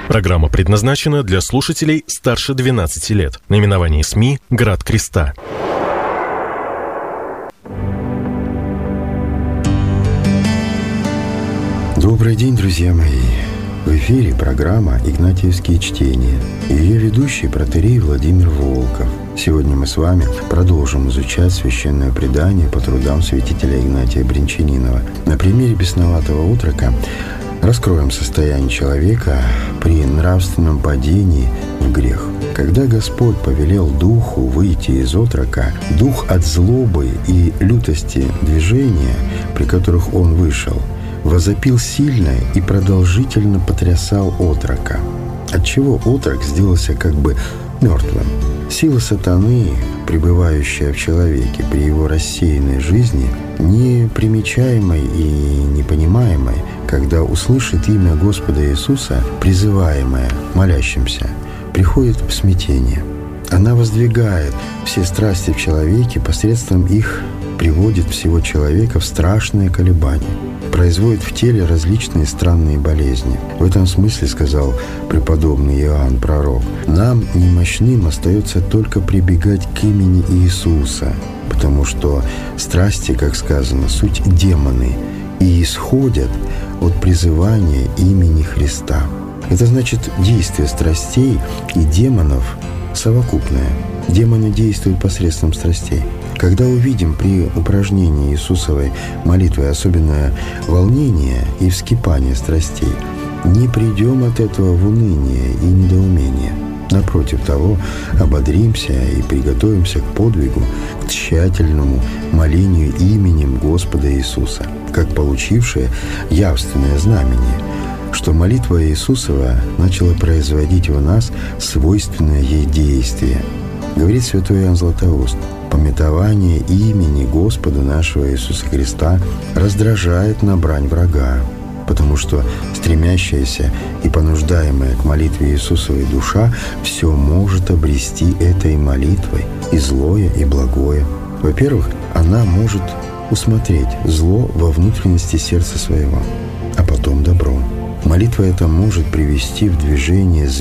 Программа предназначена для слушателей старше 12 лет. Наименование СМИ «Град Креста». Добрый день, друзья мои! В эфире программа «Игнатьевские чтения» и ее ведущий протоиерей Владимир Волков. Сегодня мы с вами продолжим изучать священное предание по трудам святителя Игнатия Бринчанинова. На примере бесноватого отрока раскроем состояние человека при нравственном падении в грех. Когда Господь повелел духу выйти из отрока, дух от злобы и лютости движения, при которых он вышел, возопил сильно и продолжительно потрясал отрока, отчего отрок сделался как бы мертвым. Сила сатаны, пребывающая в человеке при его рассеянной жизни, непримечаемой и непонимаемой, когда услышит имя Господа Иисуса, призываемое молящимся, приходит в смятение. Она воздвигает все страсти в человеке, посредством их приводит всего человека в страшные колебания, производит в теле различные странные болезни. В этом смысле, сказал преподобный Иоанн Пророк, нам, немощным, остается только прибегать к имени Иисуса, потому что страсти, как сказано, суть демоны, и исходят от призывания имени Христа. Это значит, действие страстей и демонов совокупное. Демоны действуют посредством страстей. Когда увидим при упражнении Иисусовой молитвы особенное волнение и вскипание страстей, не придем от этого в уныние и недоумение. Напротив того, ободримся и приготовимся к подвигу, к тщательному молению именем Господа Иисуса, как получившее явственное знамение, что молитва Иисусова начала производить в нас свойственное ей действие. Говорит святой Иоанн Златоуст: «Памятование имени Господа нашего Иисуса Христа раздражает на брань врага, потому что стремящаяся и понуждаемая к молитве Иисусовой душа все может обрести этой молитвой и злое, и благое. Во-первых, она может усмотреть зло во внутренности сердца своего, а потом добро. Молитва эта может привести в движение